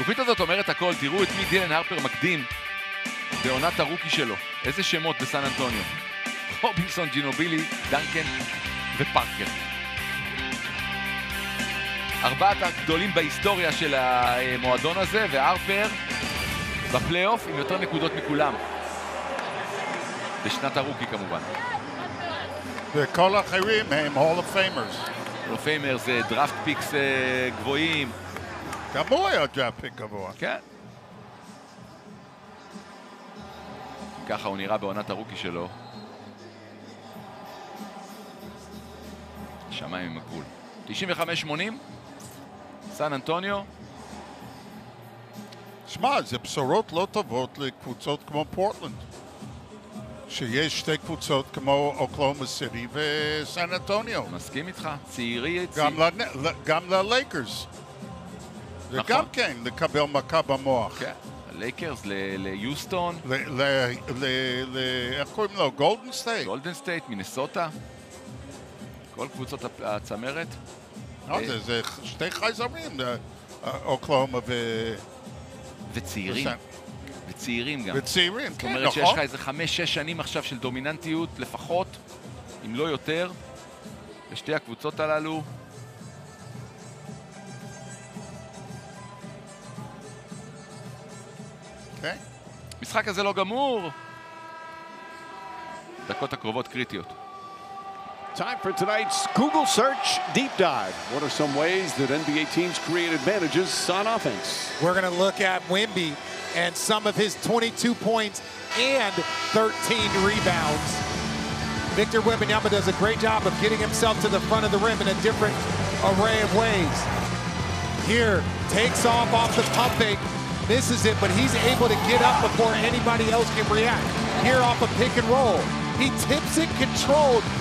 השקופית הזאת אומרת הכל, תראו את מי דילן הרפר מקדים בעונת הרוקי שלו. איזה שמות בסן אנטוניו. רובינסון, ג'ינובילי, דנקן ופארקר. ארבעת הגדולים בהיסטוריה של המועדון הזה, והרפר בפלייאוף עם יותר נקודות מכולם. בשנת הרוקי כמובן. וכל האחרים הם Hall of Famers. Hall of Famers זה דראפט פיקס גבוהים. גם הוא היה דראפט פיק גבוה. כן. ככה הוא נראה בעונת הרוקי שלו. שמיים עם הגבול. 95-80. סן אנטוניו. שמע, זה בשורות לא טובות לקבוצות כמו פורטלנד. שיש שתי קבוצות כמו אוקלהומה סיטי וסן אנטוניו. מסכים איתך, צעירי. גם ללייקרס. וגם כן לקבל מכה במוח. כן, ללייקרס, ליוסטון. איך קוראים לו? גולדן סטייט. גולדן סטייט, מינסוטה. כל קבוצות הצמרת. זה שתי חייזרים, אוקלהומה וצעירים. וצעירים גם. וצעירים, כן, נכון. זאת אומרת שיש לך איזה 5-6 שנים עכשיו של דומיננטיות לפחות, אם לא יותר, לשתי הקבוצות הללו. אוקיי. משחק הזה לא גמור. דקות הקרובות קריטיות. Time for tonight's Google search deep dive. What are some ways that NBA teams create advantages on offense? We're going to look at Wemby and some of his 22 points and 13 rebounds. Victor Wembanyama does a great job of getting himself to the front of the rim in a different array of ways. Here, takes off the pump fake, misses it, but he's able to get up before anybody else can react. Here off a pick and roll. He tips it controlled.